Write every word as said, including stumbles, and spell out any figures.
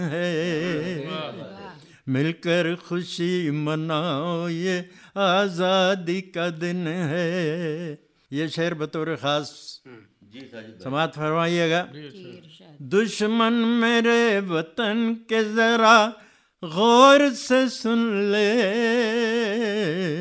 है, मिलकर खुशी मनाओ ये आज़ादी का दिन है। ये शेर बतौर ख़ास समात फरमाइएगा। दुश्मन मेरे वतन के ज़रा गौर से सुन ले,